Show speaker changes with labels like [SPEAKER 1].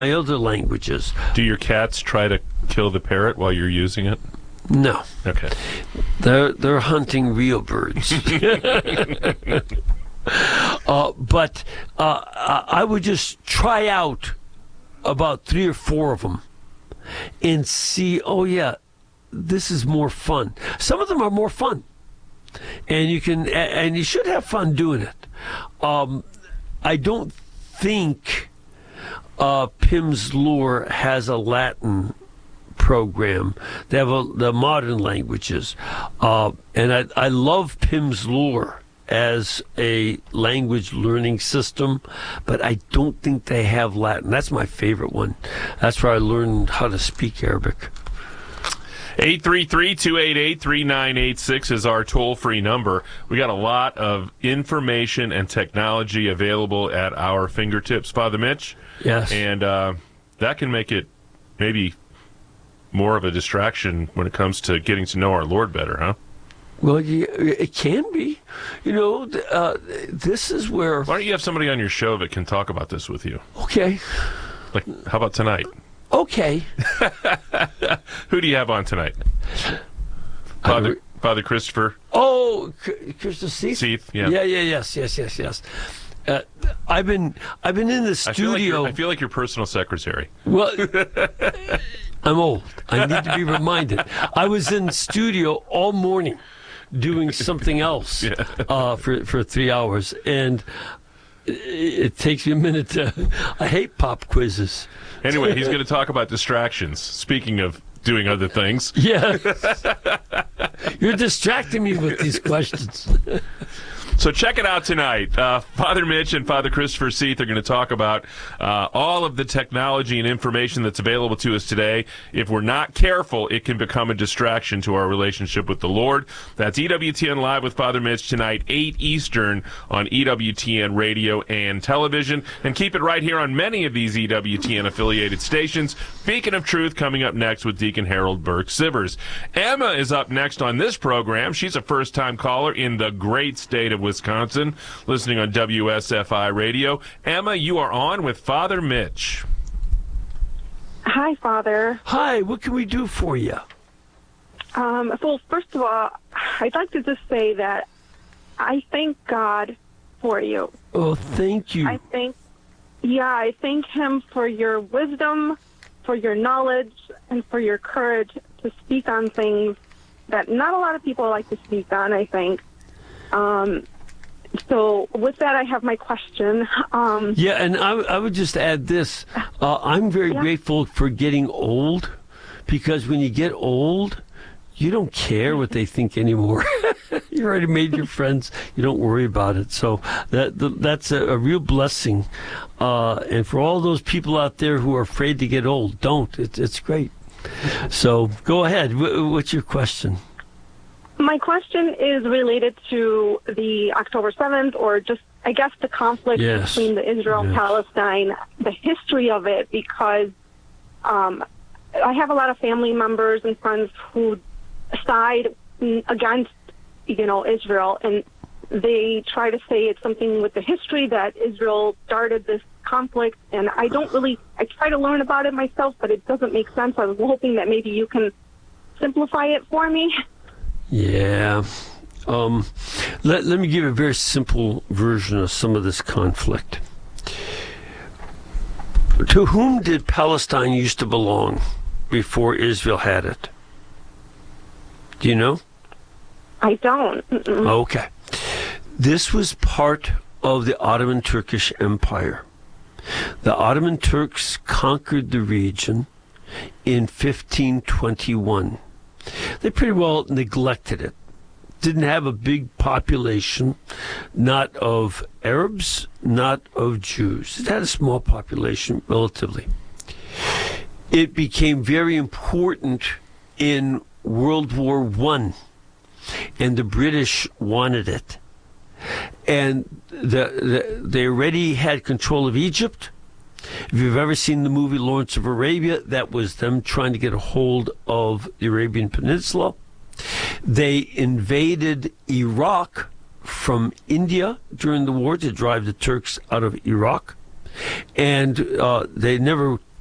[SPEAKER 1] other languages.
[SPEAKER 2] Do your cats try to kill the parrot while you're using it?
[SPEAKER 1] No.
[SPEAKER 2] Okay.
[SPEAKER 1] They're hunting real birds. But I would just try out about 3 or 4 of them and see, oh yeah, this is more fun. Some of them are more fun. And you should have fun doing it. I don't think Pimm's Lure has a Latin program. They have the modern languages. And I love Pimm's Lure as a language learning system, but I don't think they have Latin. That's my favorite one. That's where I learned how to speak Arabic.
[SPEAKER 2] 833-288-3986 is our toll-free number. We got a lot of information and technology available at our fingertips, Father Mitch.
[SPEAKER 1] Yes.
[SPEAKER 2] And that can make it maybe more of a distraction when it comes to getting to know our Lord better, huh?
[SPEAKER 1] Well, it can be. This is where...
[SPEAKER 2] Why don't you have somebody on your show that can talk about this with you?
[SPEAKER 1] Okay.
[SPEAKER 2] Like, how about tonight?
[SPEAKER 1] Okay.
[SPEAKER 2] Who do you have on tonight? Father Christopher?
[SPEAKER 1] Oh, Christopher Seath?
[SPEAKER 2] Seath, yeah.
[SPEAKER 1] Yes. I've been in the studio.
[SPEAKER 2] I feel like your personal secretary.
[SPEAKER 1] Well, I'm old. I need to be reminded. I was in studio all morning doing something else for 3 hours, and it takes me a minute to... I hate pop quizzes.
[SPEAKER 2] Anyway, he's going to talk about distractions. Speaking of doing other things.
[SPEAKER 1] Yeah. You're distracting me with these questions.
[SPEAKER 2] So check it out tonight. Father Mitch and Father Christopher Seath are going to talk about all of the technology and information that's available to us today. If we're not careful, it can become a distraction to our relationship with the Lord. That's EWTN Live with Father Mitch tonight, 8 Eastern on EWTN Radio and Television. And keep it right here on many of these EWTN-affiliated stations. Beacon of Truth coming up next with Deacon Harold Burke-Sivers. Emma is up next on this program. She's a first-time caller in the great state of Wisconsin, listening on WSFI Radio. Emma, you are on with Father Mitch.
[SPEAKER 3] Hi, Father.
[SPEAKER 1] Hi, what can we do for you?
[SPEAKER 3] Well, first of all, I'd like to just say that I thank God for you.
[SPEAKER 1] Oh, thank you.
[SPEAKER 3] I thank Him for your wisdom, for your knowledge, and for your courage to speak on things that not a lot of people like to speak on, I think. So with that, I have my question.
[SPEAKER 1] And I would just add this. I'm very grateful for getting old, because when you get old, you don't care what they think anymore. You already made your friends. You don't worry about it. So that's a real blessing. And for all those people out there who are afraid to get old, don't. It's great. So go ahead. What's your question?
[SPEAKER 3] My question is related to the October 7th, or just, I guess, the conflict between the Israel and Palestine, the history of it, because I have a lot of family members and friends who side against, Israel, and they try to say it's something with the history that Israel started this conflict, and I try to learn about it myself, but it doesn't make sense. I was hoping that maybe you can simplify it for me.
[SPEAKER 1] Yeah. Let me give a very simple version of some of this conflict. To whom did Palestine used to belong before Israel had it? Do you know?
[SPEAKER 3] I don't.
[SPEAKER 1] Okay. This was part of the Ottoman Turkish Empire. The Ottoman Turks conquered the region in 1521. They pretty well neglected it. Didn't have a big population, not of Arabs, not of Jews. It had a small population, relatively. It became very important in World War I, and the British wanted it. And they already had control of Egypt. If you've ever seen the movie Lawrence of Arabia, that was them trying to get a hold of the Arabian Peninsula. They invaded Iraq from India during the war to drive the Turks out of Iraq. And they never